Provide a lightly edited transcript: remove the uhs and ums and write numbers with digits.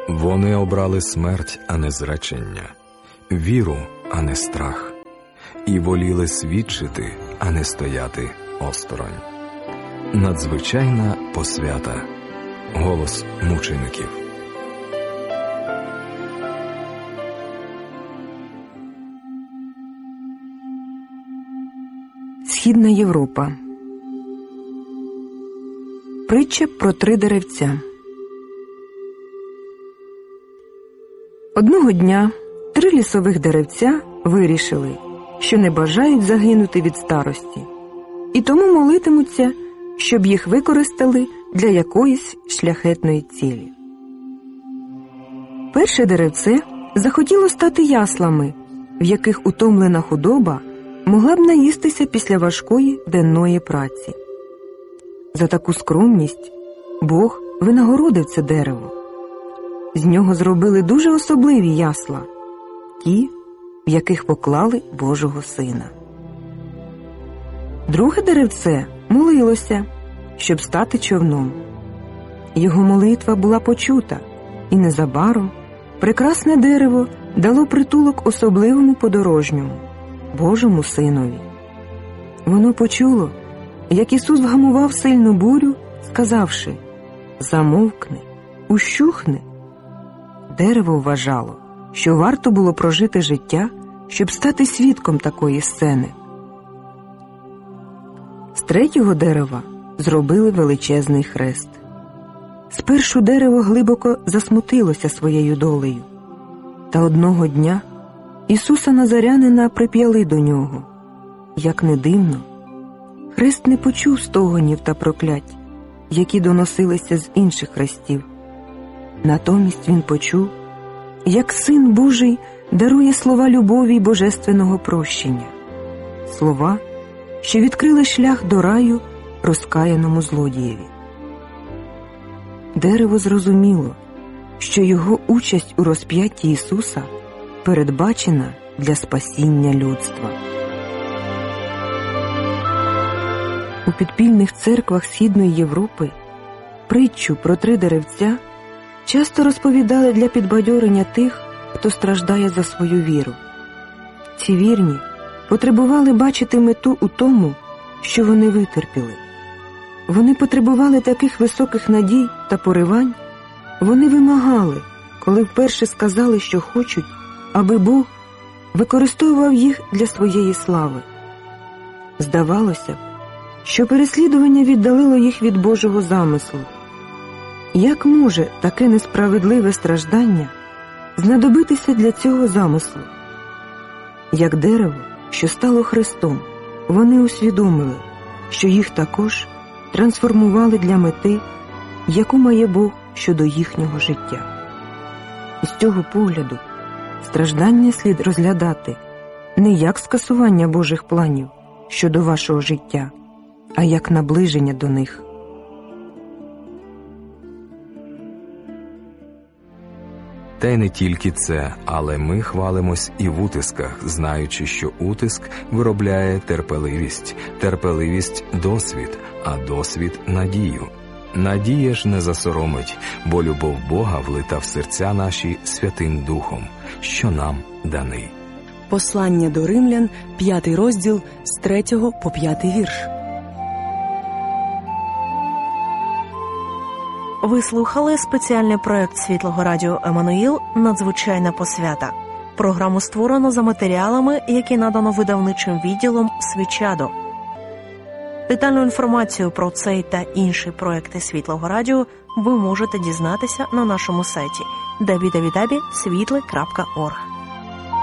Вони обрали смерть, а не зречення, віру, а не страх, і воліли свідчити, а не стояти осторонь. Надзвичайна посвята. Голос мучеників. Східна Європа. Притча про 3 деревця. Одного дня 3 лісових деревця вирішили, що не бажають загинути від старості, і тому молитимуться, щоб їх використали для якоїсь шляхетної цілі. Перше деревце захотіло стати яслами, в яких утомлена худоба могла б наїстися після важкої денної праці. За таку скромність Бог винагородив це дерево. З нього зробили дуже особливі ясла, ті, в яких поклали Божого Сина. Друге деревце молилося, щоб стати човном. Його молитва була почута, і незабаром прекрасне дерево дало притулок особливому подорожньому – Божому Синові. Воно почуло, як Ісус вгамував сильну бурю, сказавши: «Замовкни, ущухни». Дерево вважало, що варто було прожити життя, щоб стати свідком такої сцени. З третього дерева зробили величезний хрест. Спершу дерево глибоко засмутилося своєю долею. Та одного дня Ісуса Назарянина прип'яли до нього. Як не дивно, хрест не почув стогонів та проклять, які доносилися з інших хрестів. Натомість він почув, як Син Божий дарує слова любові й божественного прощення. Слова, що відкрили шлях до раю розкаяному злодієві. Дерево зрозуміло, що його участь у розп'ятті Ісуса передбачена для спасіння людства. У підпільних церквах Східної Європи притчу про 3 деревця часто розповідали для підбадьорення тих, хто страждає за свою віру. Ці вірні потребували бачити мету у тому, що вони витерпіли. Вони потребували таких високих надій та поривань. Вони вимагали, коли вперше сказали, що хочуть, аби Бог використовував їх для своєї слави. Здавалося б, що переслідування віддалило їх від Божого замислу. Як може таке несправедливе страждання знадобитися для цього замислу? Як дерево, що стало Христом, вони усвідомили, що їх також трансформували для мети, яку має Бог щодо їхнього життя. З цього погляду страждання слід розглядати не як скасування Божих планів щодо вашого життя, а як наближення до них. Та й не тільки це, але ми хвалимось і в утисках, знаючи, що утиск виробляє терпеливість, терпеливість – досвід, а досвід – надію. Надія ж не засоромить, бо любов Бога влита в серця наші Святим Духом, що нам даний. Послання до Римлян, 5 розділ, з 3 по 5 вірш. Ви слухали спеціальний проект Світлого Радіо Еммануїл «Надзвичайна посвята». Програму створено за матеріалами, які надано видавничим відділом «Свічадо». Детальну інформацію про цей та інші проекти Світлого Радіо ви можете дізнатися на нашому сайті www.svitle.org.